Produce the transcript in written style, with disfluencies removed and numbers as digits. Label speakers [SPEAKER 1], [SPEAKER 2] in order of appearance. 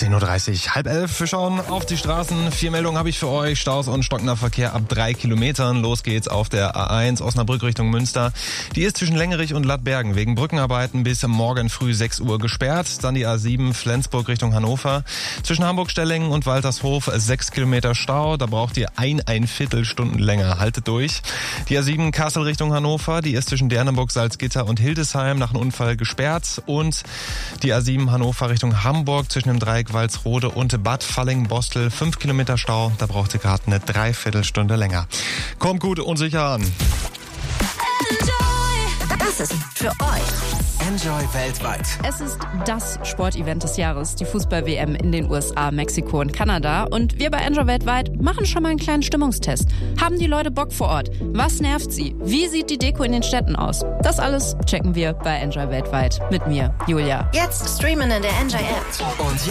[SPEAKER 1] 10.30 Uhr, 10:30. Wir schauen auf die Straßen. 4 Meldungen habe ich für euch. Staus und stockender Verkehr ab 3 Kilometern. Los geht's auf der A1 Osnabrück Richtung Münster. Die ist zwischen Längerich und Lattbergen wegen Brückenarbeiten bis morgen früh 6 Uhr gesperrt. Dann die A7 Flensburg Richtung Hannover. Zwischen Hamburg-Stellingen und Waltershof 6 Kilometer Stau. Da braucht ihr ein Viertelstunden länger. Haltet durch. Die A7 Kassel Richtung Hannover. Die ist zwischen Dernenburg, Salzgitter und Hildesheim nach einem Unfall gesperrt. Und die A7 Hannover Richtung Hamburg zwischen dem Dreieck Walsrode und Bad Falling-Bostel 5 Kilometer Stau. Da braucht ihr gerade eine Dreiviertelstunde länger. Kommt gut und sicher an.
[SPEAKER 2] Das ist für euch
[SPEAKER 3] Enjoy weltweit.
[SPEAKER 4] Es ist das Sportevent des Jahres, die Fußball-WM in den USA, Mexiko und Kanada. Und wir bei Enjoy weltweit machen schon mal einen kleinen Stimmungstest. Haben die Leute Bock vor Ort? Was nervt sie? Wie sieht die Deko in den Städten aus? Das alles checken wir bei Enjoy weltweit mit mir, Julia.
[SPEAKER 2] jetzt streamen in der Enjoy App.
[SPEAKER 3] Und